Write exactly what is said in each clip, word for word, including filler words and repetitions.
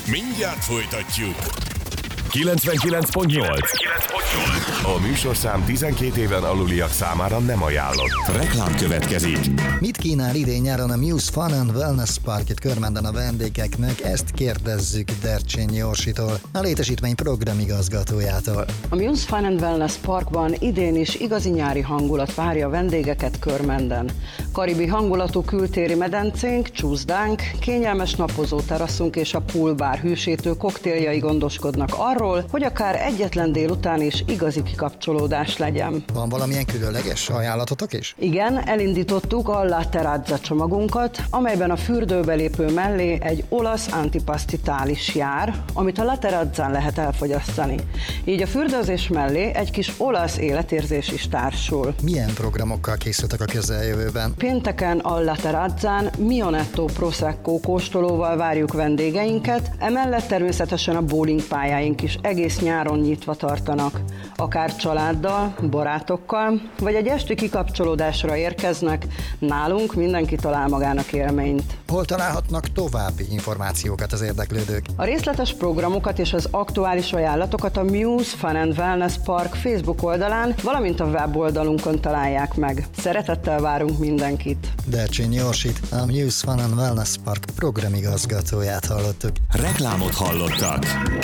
Mindjárt folytatjuk. kilencvenkilenc pont nyolc. A műsorszám tizenkét éven aluliak számára nem ajánlott. Reklám következik. Mit kínál idén-nyáron a Muse Fun and Wellness Park itt Körmenden a vendégeknek? Ezt kérdezzük Dercsényi Orsitól, a létesítmény programigazgatójától. A Muse Fun and Wellness Parkban idén is igazi nyári hangulat várja a vendégeket Körmenden. Karibi hangulatú kültéri medencénk, csúszdánk, kényelmes napozó teraszunk és a poolbar hűsítő koktéljai gondoskodnak arról, hogy akár egyetlen délután is igazi kikapcsolódás legyen. Van valamilyen különleges ajánlatotok is? Igen, elindítottuk a La Terrazza csomagunkat, amelyben a fürdőbe lépő mellé egy olasz antipasztitál is jár, amit a La Terrazzán lehet elfogyasztani. Így a fürdőzés mellé egy kis olasz életérzés is társul. Milyen programokkal készültek a közeljövőben? Pénteken a La Terrazzán Mionetto Prosecco kóstolóval várjuk vendégeinket, emellett természetesen a bowling pályáink is egész nyáron nyitva tartanak. Akár családdal, barátokkal, vagy egy esti kikapcsolódásra érkeznek, nálunk mindenki talál magának élményt. Hol találhatnak további információkat az érdeklődők? A részletes programokat és az aktuális ajánlatokat a Muse Fun and Wellness Park Facebook oldalán, valamint a weboldalunkon találják meg. Szeretettel várunk mindenkit. Dercsényi Orsit, a Muse Fun and Wellness Park programigazgatóját hallottuk. Reklámot hallottak.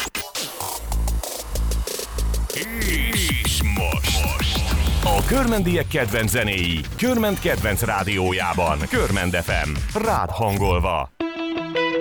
És most, most a körmendiek kedvenc zenéi Körmend kedvenc rádiójában. Körmend ef em, rád hangolva.